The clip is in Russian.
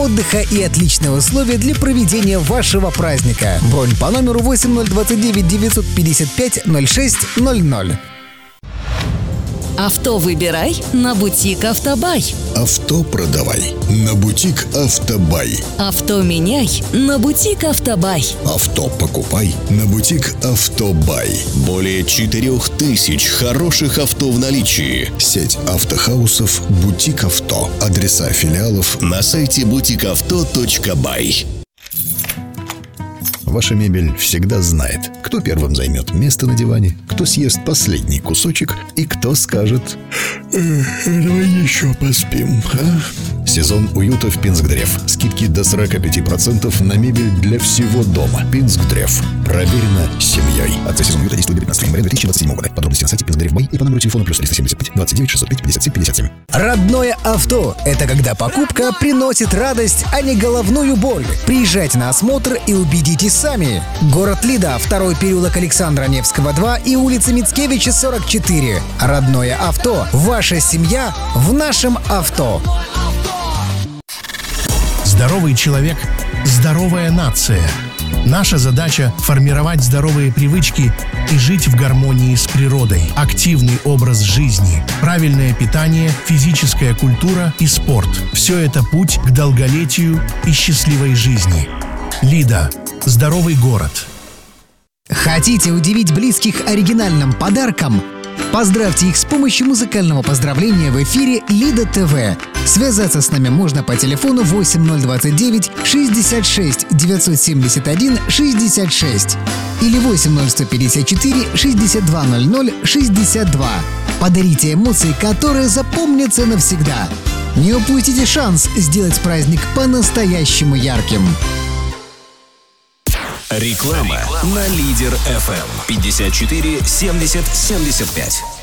отдыха и отличные условия для проведения вашего праздника. Бронь по номеру 8029 955 0600. Авто выбирай на бутик «Автобай». Авто продавай на бутик «Автобай». Авто меняй на бутик «Автобай». Авто покупай на бутик «Автобай». Более 4000 хороших авто в наличии. Сеть автохаусов «Бутик Авто». Адреса филиалов На сайте butikavto.by. Ваша мебель всегда знает, кто первым займет место на диване, кто съест последний кусочек и кто скажет: «Давай еще поспим, а?» Сезон уюта в Пинсгдрев. Скидки до 45% на мебель для всего дома. Пинсгдрев. Проверено семьей. Акция сезон уюта действует до 15 января 2027 года. Подробности на сайте Пинсгдрев.бай и по номеру телефона +375 29 605 57 57. Родное авто – это когда покупка приносит радость, а не головную боль. Приезжайте на осмотр и убедитесь сами. Город Лида, второй переулок Александра Невского, 2 и улица Мицкевича, 44. Родное авто. Ваша семья в нашем авто. Здоровый человек – здоровая нация. Наша задача – формировать здоровые привычки и жить в гармонии с природой. Активный образ жизни, правильное питание, физическая культура и спорт – все это путь к долголетию и счастливой жизни. Лида – здоровый город. Хотите удивить близких оригинальным подарком? Поздравьте их с помощью музыкального поздравления в эфире Лида ТВ. Связаться с нами можно по телефону 8029 66 971 66 или 8154 6200 62. Подарите эмоции, которые запомнятся навсегда. Не упустите шанс сделать праздник по-настоящему ярким. Реклама на Лидер FM 54 70 75.